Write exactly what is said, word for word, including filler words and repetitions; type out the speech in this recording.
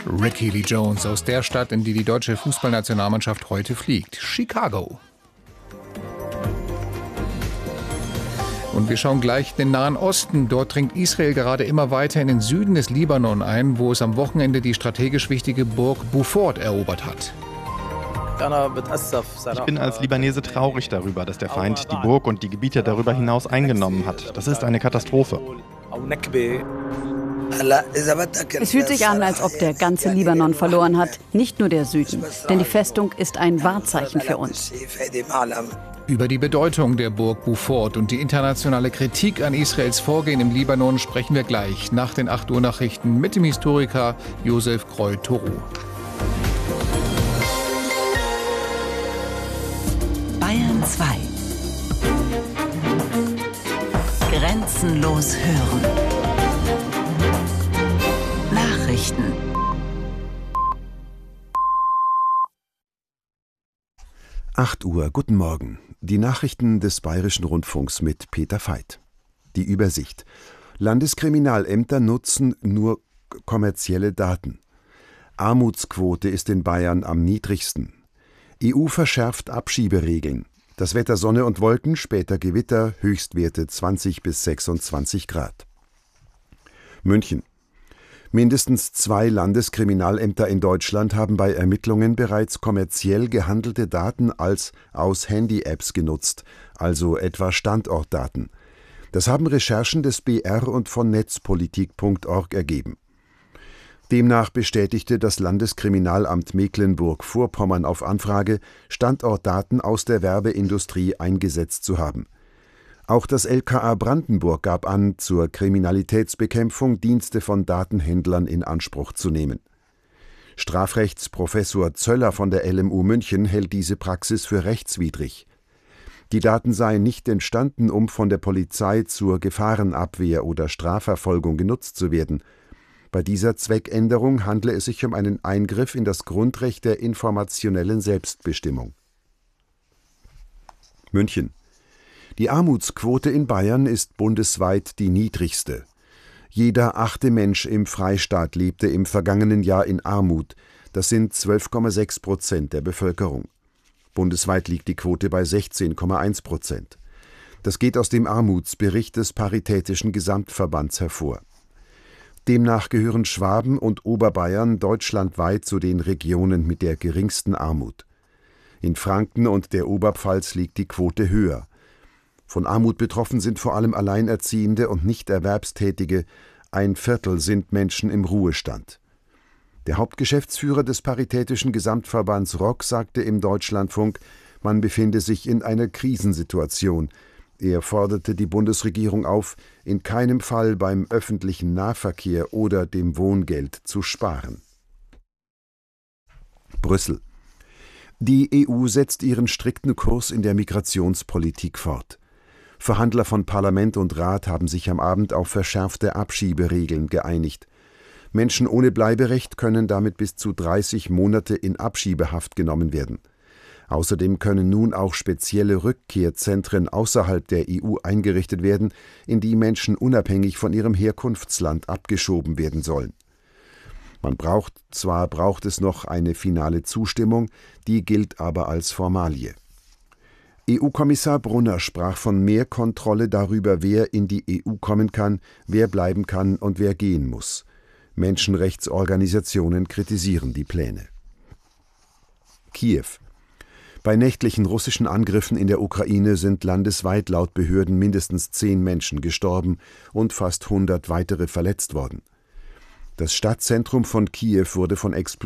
Ricky Lee Jones aus der Stadt, in die die deutsche Fußballnationalmannschaft heute fliegt, Chicago. Und wir schauen gleich in den Nahen Osten. Dort dringt Israel gerade immer weiter in den Süden des Libanon ein, wo es am Wochenende die strategisch wichtige Burg Beaufort erobert hat. Ich bin als Libanese traurig darüber, dass der Feind die Burg und die Gebiete darüber hinaus eingenommen hat. Das ist eine Katastrophe. Es fühlt sich an, als ob der ganze Libanon verloren hat, nicht nur der Süden. Denn die Festung ist ein Wahrzeichen für uns. Über die Bedeutung der Burg Beaufort und die internationale Kritik an Israels Vorgehen im Libanon sprechen wir gleich nach den acht Uhr Nachrichten mit dem Historiker Josef Kreu-Toru. Bayern zwei. Grenzenlos hören. Nachrichten. acht Uhr, guten Morgen. Die Nachrichten des Bayerischen Rundfunks mit Peter Veit. Die Übersicht. Landeskriminalämter nutzen nur kommerzielle Daten. Armutsquote ist in Bayern am niedrigsten. E U verschärft Abschieberegeln. Das Wetter Sonne und Wolken, später Gewitter, Höchstwerte zwanzig bis sechsundzwanzig Grad. München. Mindestens zwei Landeskriminalämter in Deutschland haben bei Ermittlungen bereits kommerziell gehandelte Daten als aus Handy-Apps genutzt, also etwa Standortdaten. Das haben Recherchen des B R und von netzpolitik punkt org ergeben. Demnach bestätigte das Landeskriminalamt Mecklenburg-Vorpommern auf Anfrage, Standortdaten aus der Werbeindustrie eingesetzt zu haben. Auch das L K A Brandenburg gab an, zur Kriminalitätsbekämpfung Dienste von Datenhändlern in Anspruch zu nehmen. Strafrechtsprofessor Zöller von der L M U München hält diese Praxis für rechtswidrig. Die Daten seien nicht entstanden, um von der Polizei zur Gefahrenabwehr oder Strafverfolgung genutzt zu werden. Bei dieser Zweckänderung handle es sich um einen Eingriff in das Grundrecht der informationellen Selbstbestimmung. München. Die Armutsquote in Bayern ist bundesweit die niedrigste. Jeder achte Mensch im Freistaat lebte im vergangenen Jahr in Armut. Das sind zwölf Komma sechs Prozent der Bevölkerung. Bundesweit liegt die Quote bei sechzehn Komma eins Prozent. Das geht aus dem Armutsbericht des Paritätischen Gesamtverbands hervor. Demnach gehören Schwaben und Oberbayern deutschlandweit zu den Regionen mit der geringsten Armut. In Franken und der Oberpfalz liegt die Quote höher. Von Armut betroffen sind vor allem Alleinerziehende und Nichterwerbstätige. Ein Viertel sind Menschen im Ruhestand. Der Hauptgeschäftsführer des Paritätischen Gesamtverbands R O K sagte im Deutschlandfunk, man befinde sich in einer Krisensituation. Er forderte die Bundesregierung auf, in keinem Fall beim öffentlichen Nahverkehr oder dem Wohngeld zu sparen. Brüssel. Die E U setzt ihren strikten Kurs in der Migrationspolitik fort. Verhandler von Parlament und Rat haben sich am Abend auf verschärfte Abschieberegeln geeinigt. Menschen ohne Bleiberecht können damit bis zu dreißig Monate in Abschiebehaft genommen werden. Außerdem können nun auch spezielle Rückkehrzentren außerhalb der E U eingerichtet werden, in die Menschen unabhängig von ihrem Herkunftsland abgeschoben werden sollen. Man braucht, zwar braucht es noch eine finale Zustimmung, die gilt aber als Formalie. E U-Kommissar Brunner sprach von mehr Kontrolle darüber, wer in die E U kommen kann, wer bleiben kann und wer gehen muss. Menschenrechtsorganisationen kritisieren die Pläne. Kiew. Bei nächtlichen russischen Angriffen in der Ukraine sind landesweit laut Behörden mindestens zehn Menschen gestorben und fast hundert weitere verletzt worden. Das Stadtzentrum von Kiew wurde von Explosionen